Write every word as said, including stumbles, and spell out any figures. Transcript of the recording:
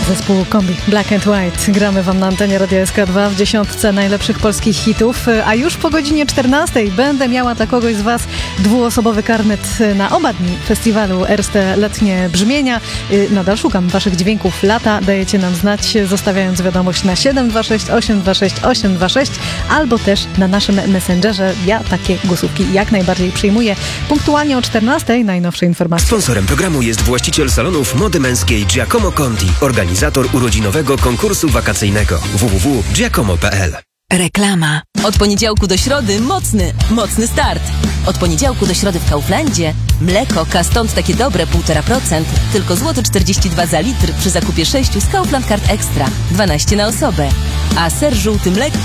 Zespół Kombi Black and White. Gramy wam na antenie Radia S K dwa w dziesiątce najlepszych polskich hitów, a już po godzinie czternastej będę miała dla kogoś z was dwuosobowy karnet na oba dni festiwalu Erste Letnie Brzmienia. Nadal szukam waszych dźwięków lata. Dajecie nam znać, zostawiając wiadomość na siedem dwa sześć osiem dwa sześć osiem dwa sześć albo też na naszym Messengerze. Ja takie głosówki jak najbardziej przyjmuję. Punktualnie o czternastej najnowsze informacje. Sponsorem programu jest właściciel salonów mody męskiej Giacomo Conti, organizator urodzinowego konkursu wakacyjnego w w w kropka giacomo kropka p l. Reklama. Od poniedziałku do środy mocny, mocny start. Od poniedziałku do środy w Kauflandzie mleko Kastąd takie dobre półtora procent, tylko złoty czterdzieści dwa za litr przy zakupie sześciu z Kaufland Card Extra, dwanaście na osobę. A ser żółty mlek